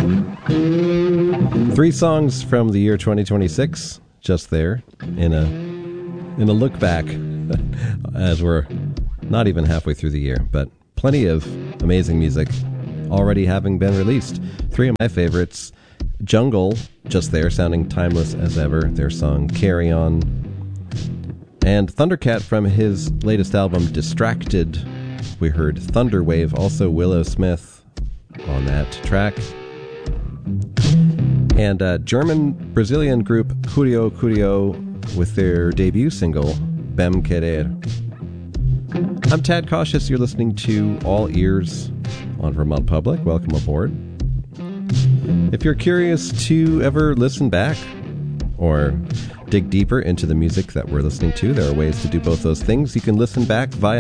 Three songs from the year 2026, just there, in a look back, as we're not even halfway through the year, but plenty of amazing music already having been released. Three of my favorites: Jungle, just there, sounding timeless as ever, their song Carry On, and Thundercat from his latest album Distracted. We heard Thunderwave, also Willow Smith on that track. And German-Brazilian group Curio Curio with their debut single, Bem Querer. I'm Tad Cautious. You're listening to All Ears on Vermont Public. Welcome aboard. If you're curious to ever listen back or dig deeper into the music that we're listening to, there are ways to do both those things. You can listen back via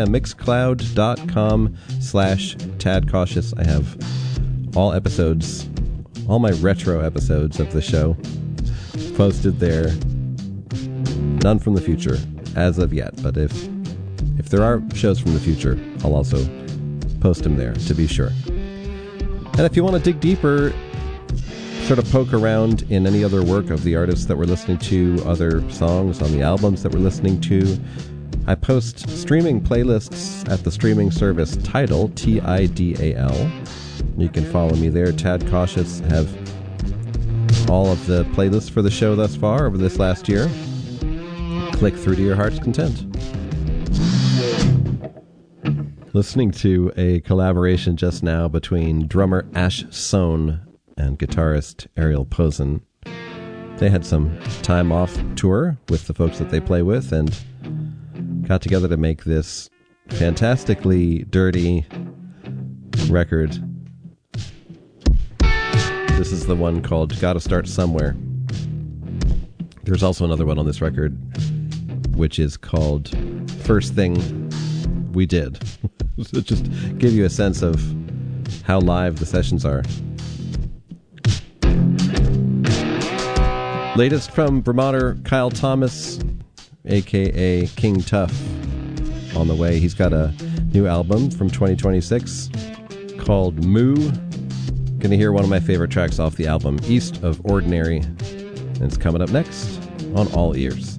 mixcloud.com/tadcautious. I have all episodes, all my retro episodes of the show posted there. None from the future as of yet, but if there are shows from the future, I'll also post them there to be sure. And if you want to dig deeper, sort of poke around in any other work of the artists that we're listening to, other songs on the albums that we're listening to, I post streaming playlists at the streaming service Tidal, Tidal. You can follow me there. Tad Cautious. Have all of the playlists for the show thus far over this last year. Click through to your heart's content. Listening to a collaboration just now between drummer Ash Sohn and guitarist Ariel Posen. They had some time off tour with the folks that they play with and got together to make this fantastically dirty record. This is the one called Gotta Start Somewhere. There's also another one on this record, which is called First Thing We Did. So just give you a sense of how live the sessions are. Latest from Vermonter Kyle Thomas, a.k.a. King Tuff, on the way. He's got a new album from 2026 called Moo. Gonna hear one of my favorite tracks off the album, East of Ordinary. And it's coming up next on All Ears.